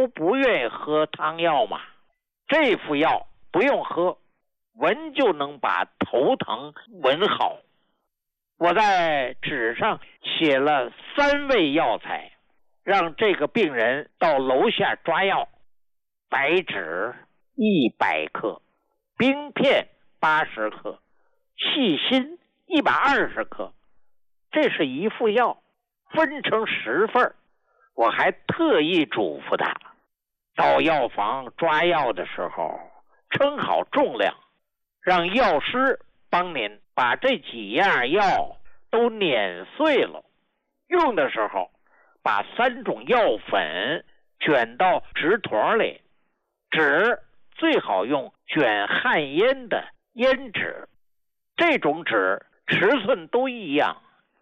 都不愿意喝汤药嘛。这副药不用喝，闻就能把头疼闻好。我在纸上写了3味药材，让这个病人到楼下抓药。白芷100克，冰片80克，细辛120克。这是一副药，分成10份。我还特意嘱咐他，到药房抓药的时候称好重量，让药师帮您把这几样药都碾碎了。用的时候把3种药粉卷到纸筒里，纸最好用卷旱烟的烟纸，这种纸尺寸都一样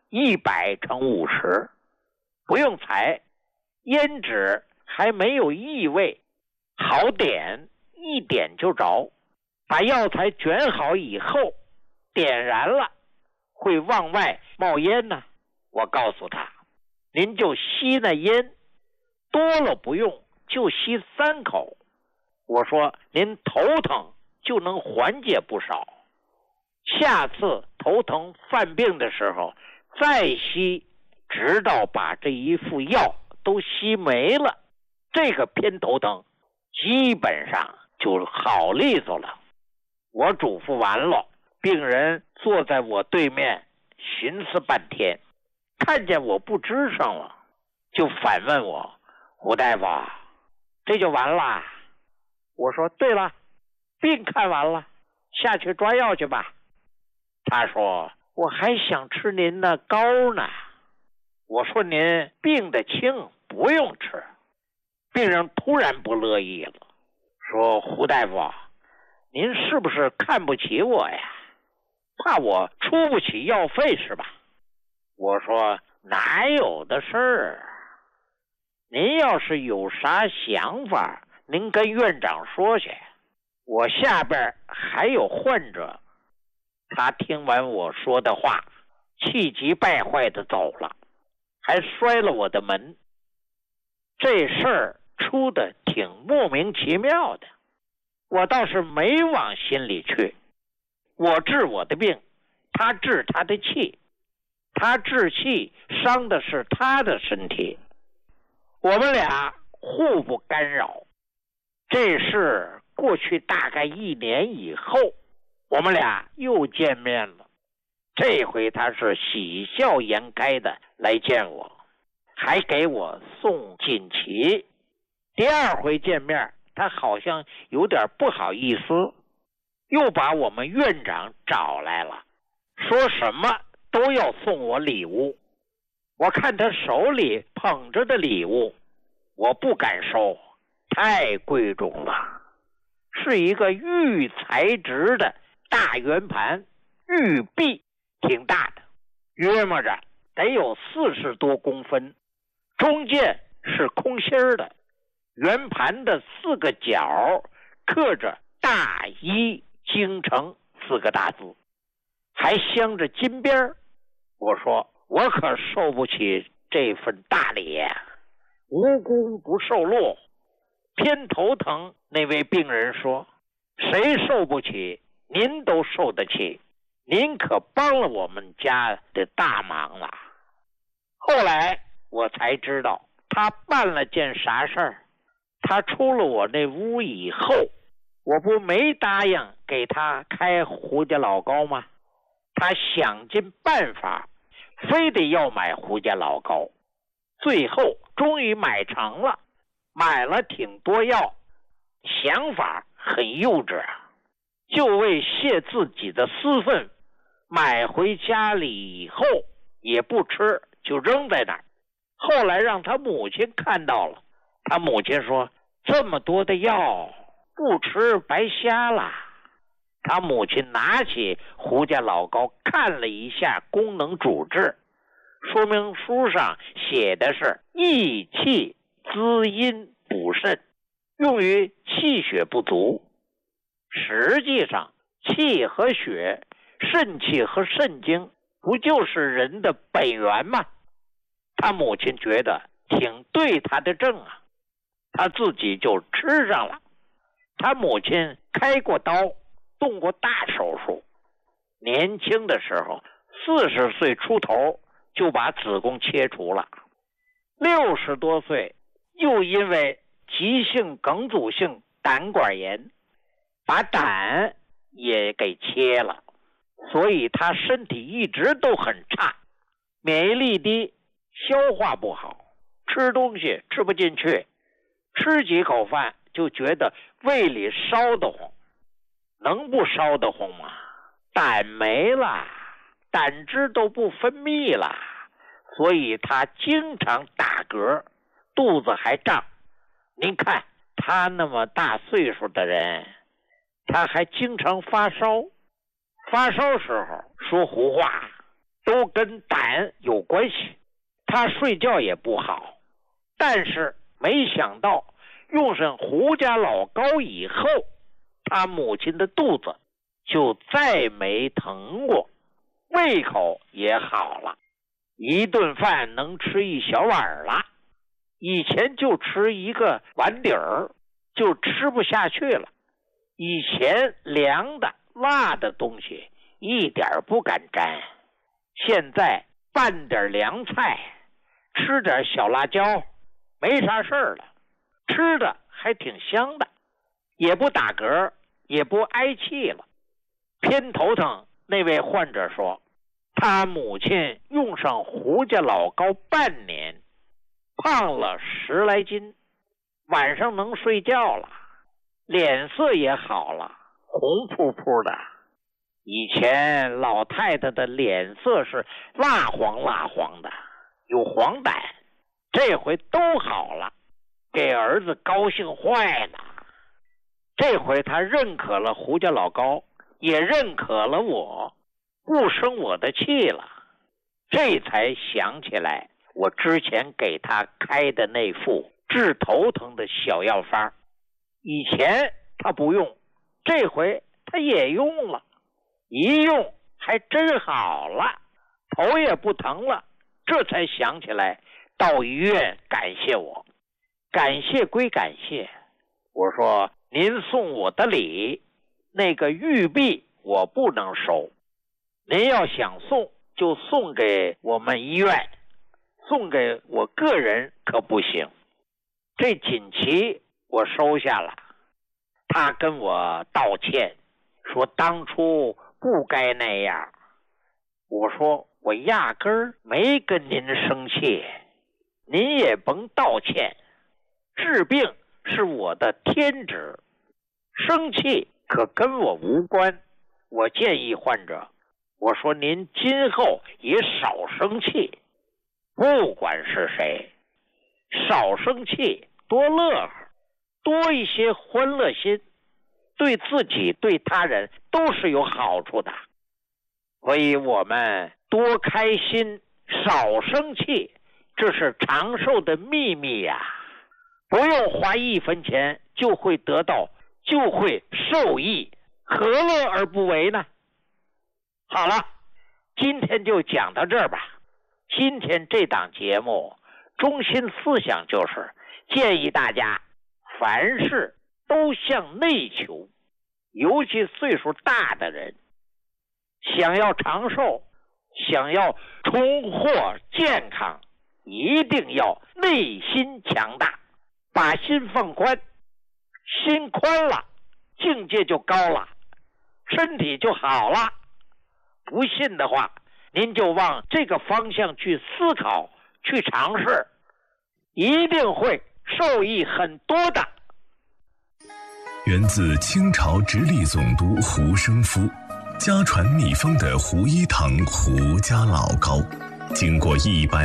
，100×50，不用裁，烟纸还没有异味，好点，一点就着。把药材卷好以后，点燃了会往外冒烟呢。我告诉他，您就吸那烟，多了不用，就吸3口。我说您头疼就能缓解不少，下次头疼犯病的时候再吸，直到把这一副药都吸没了，这个偏头疼基本上就好利索了。我嘱咐完了，病人坐在我对面寻思半天，看见我不吱声了，就反问我，胡大夫，这就完了？我说对了，病看完了，下去抓药去吧。他说我还想吃您的膏呢。我说您病得轻，不用吃。病人突然不乐意了，说胡大夫，您是不是看不起我呀？怕我出不起药费是吧？我说哪有的事儿，您要是有啥想法，您跟院长说去，我下边还有患者。他听完我说的话，气急败坏的走了，还摔了我的门。这事儿出的挺莫名其妙的，我倒是没往心里去。我治我的病，他治他的气，他治气伤的是他的身体，我们俩互不干扰。这事过去大概1年以后，我们俩又见面了。这回他是喜笑颜开的来见我，还给我送锦旗。第2回见面，他好像有点不好意思，又把我们院长找来了，说什么都要送我礼物。我看他手里捧着的礼物，我不敢收，太贵重了，是一个玉材质的大圆盘，玉璧，挺大的，约摸着得有40多公分，中间是空心的，圆盘的4个角刻着大医京城4个大字，还镶着金边。我说我可受不起这份大礼呀，无功不受禄。偏头疼那位病人说，谁受不起，您都受得起，您可帮了我们家的大忙了。后来我才知道他办了件啥事儿。他出了我那屋以后，我不没答应给他开胡家老膏吗？他想尽办法，非得要买胡家老膏，最后终于买成了，买了挺多药，想法很幼稚啊，就为泄自己的私愤，买回家里以后也不吃，就扔在那儿。后来让他母亲看到了，他母亲说，这么多的药不吃白瞎了。他母亲拿起胡家老膏看了一下功能主治，说明书上写的是益气滋阴补肾，用于气血不足。实际上气和血，肾气和肾精不就是人的本源吗？他母亲觉得挺对他的症啊。 他自己就吃上了。他母亲开过刀，动过大手术，年轻的时候40岁出头就把子宫切除了，60多岁又因为急性梗阻性胆管炎把胆也给切了，所以他身体一直都很差，免疫力低，消化不好，吃东西吃不进去，吃几口饭就觉得胃里烧得慌。能不烧得慌吗？胆没了，胆汁都不分泌了，所以他经常打嗝，肚子还胀。您看他那么大岁数的人，他还经常发烧，发烧时候说胡话，都跟胆有关系。他睡觉也不好，但是没想到用上胡家老膏以后，他母亲的肚子就再没疼过，胃口也好了，一顿饭能吃1小碗了，以前就吃1个碗底儿就吃不下去了。以前凉的辣的东西一点不敢沾，现在拌点凉菜，吃点小辣椒，没啥事儿了，吃的还挺香的，也不打嗝，也不挨气了。偏头疼那位患者说，他母亲用上胡家老膏半年，胖了10来斤，晚上能睡觉了，脸色也好了，红扑扑的。以前老太太的脸色是蜡黄蜡黄的，有黄疸，这回都好了，给儿子高兴坏了。这回他认可了胡家老膏，也认可了我，不生我的气了。这才想起来我之前给他开的那副治头疼的小药方，以前他不用，这回他也用了，一用还真好了，头也不疼了。这才想起来到医院感谢我。感谢归感谢，我说您送我的礼，那个玉璧我不能收，您要想送就送给我们医院，送给我个人可不行。这锦旗我收下了，他跟我道歉，说当初不该那样。我说我压根儿没跟您生气，您也甭道歉，治病是我的天职，生气可跟我无关。我建议患者，我说您今后也少生气，不管是谁，少生气，多乐呵，多一些欢乐心，对自己对他人都是有好处的。所以我们多开心，少生气，这是长寿的秘密呀！不用花1分钱就会得到，就会受益，何乐而不为呢？好了，今天就讲到这儿吧。今天这档节目中心思想就是建议大家凡事都向内求，尤其岁数大的人，想要长寿，想要重获健康，一定要内心强大，把心放宽，心宽了，境界就高了，身体就好了。不信的话，您就往这个方向去思考，去尝试，一定会受益很多的。 源自清朝直隶总督胡生夫，家传秘方的胡一堂胡家老膏，经过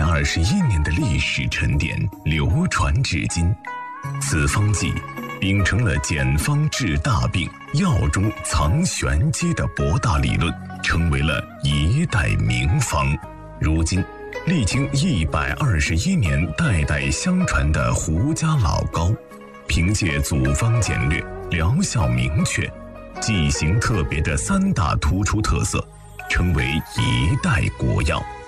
121年的历史沉淀，流传至今。此方剂秉承了简方治大病、药中藏玄机的博大理论，成为了一代名方。如今历经121年代代相传的胡家老膏，凭借组方简略、疗效明确、剂型特别的3大突出特色，成为一代国药。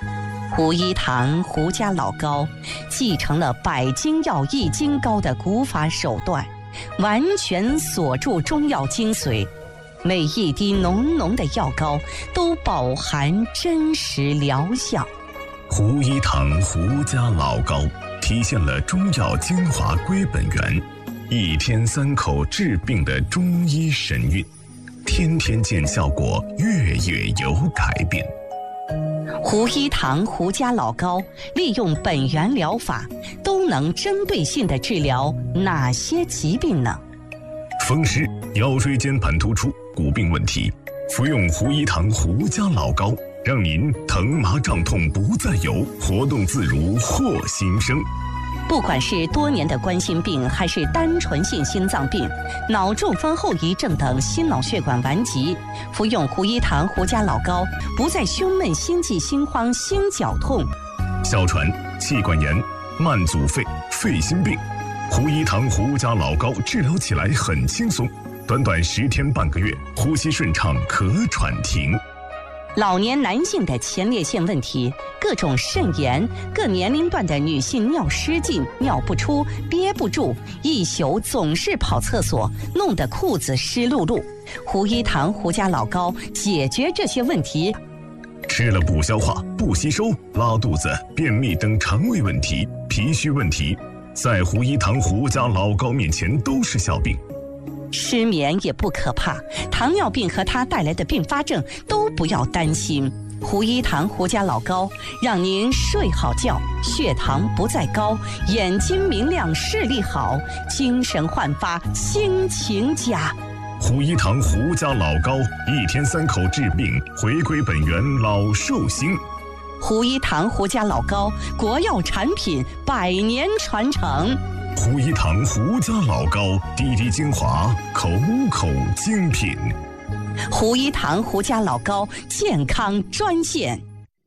胡一堂胡家老高继承了百金药一斤膏的古法手段，完全锁住中药精髓，每一滴浓浓的药膏都饱含真实疗效。 胡一堂胡家老膏体现了中药精华归本源，一天3口治病的中医神韵，天天见效果，月月有改变。 胡一堂胡家老膏利用本源疗法，都能针对性地治疗哪些疾病呢？ 风湿、腰椎间盘突出、骨病问题，服用胡一堂胡家老膏，让您疼麻胀痛不再有，活动自如获新生。 不管是多年的冠心病，还是单纯性心脏病、脑中风后遗症等心脑血管顽疾，服用胡一堂胡家老膏，不再胸闷、心悸、心慌、心绞痛。 哮喘、气管炎、慢阻肺、肺心病，胡一堂胡家老膏治疗起来很轻松，短短10天半个月，呼吸顺畅，咳喘停。 老年男性的前列腺问题，各种肾炎，各年龄段的女性尿失禁、尿不出、憋不住，一宿总是跑厕所，弄得裤子湿漉漉。胡一堂胡家老膏解决这些问题。 吃了不消化、不吸收、拉肚子、便秘等肠胃问题、脾虚问题，在胡一堂胡家老膏面前都是笑柄。 失眠也不可怕，糖尿病和它带来的并发症都不要担心。胡一堂胡家老膏让您睡好觉，血糖不再高，眼睛明亮，视力好，精神焕发，心情佳。 胡一堂胡家老膏，一天3口治病，回归本源，老寿星。 胡一堂胡家老膏，国药产品，100年传承。 胡一堂胡家老膏，滴滴精华，口口精品。 胡一堂胡家老膏健康专线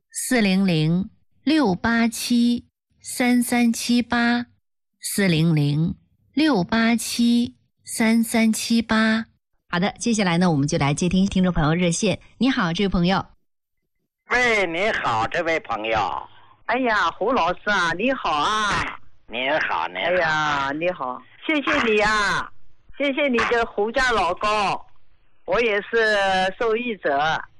：400-687-3378，400-687-3378。好的，接下来呢，我们就来接听众朋友热线。你好，这位朋友。 喂，你好，这位朋友。 哎呀，胡老师啊，你好啊。 您好，您好。 哎呀，你好，谢谢你啊，谢谢你的胡家老膏，我也是受益者。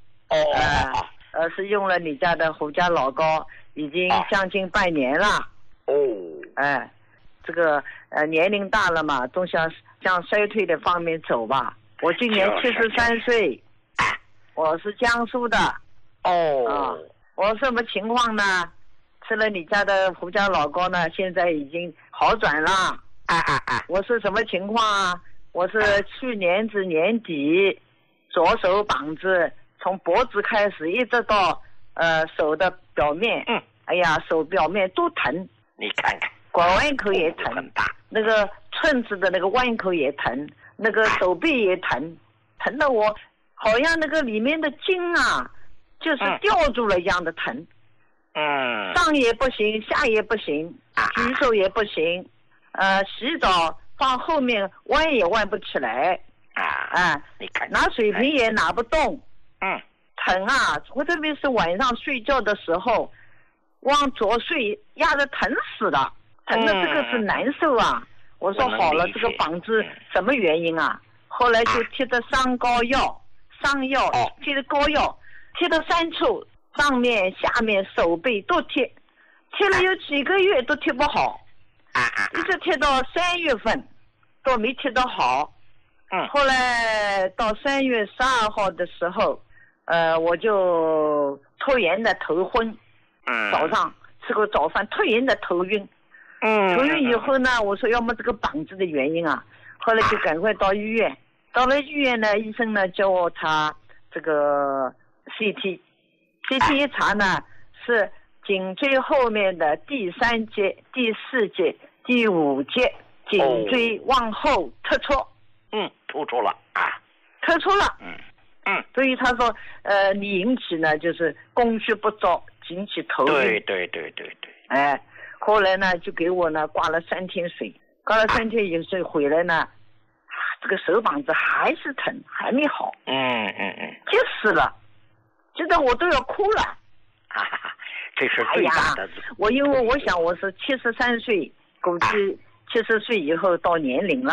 是用了你家的胡家老膏，已经将近半年了。这个年龄大了嘛，都向衰退的方面走吧。我今年73岁，我是江苏的。我什么情况呢？吃了你家的胡家老膏呢，现在已经好转了。我是什么情况啊？我是去年子年底，左手膀子从脖子开始一直到手的表面，哎呀，手表面都疼。 你看看， 拐弯口也疼，那个寸子的那个弯口也疼，那个手臂也疼，疼得我好像那个里面的筋啊，就是吊住了一样的疼。上也不行，下也不行，举手也不行，洗澡放后面弯也弯不起来， 你看拿水瓶也拿不动，疼啊！我特别是晚上睡觉的时候，往左睡压得疼死了，疼的这个是难受啊！我说好了，这个膀子什么原因啊？后来就贴的伤膏药，贴的膏药，贴了3处。上面、下面、手背都贴了有几个月都贴不好，一直贴到3月份都没贴得好。后来到3月12号的时候，我就突然的头昏，早上吃个早饭突然的头晕，头晕以后呢，我说要么这个膀子的原因啊，后来就赶快到医院，到了医院呢，医生呢叫我查这个 CT 一查呢，是颈椎后面的第3节、第4节、第5节颈椎往后突出。 突出了。 突出了。所以他说，你引起呢就是供血不足，引起头晕。 对。 后来呢就给我呢挂了3天水，挂了3天以后回来呢，这个手膀子还是疼，还没好。急死了。觉得我都要哭了。 这是最大的。 因为我想我是73岁，估计70岁以后到年龄了，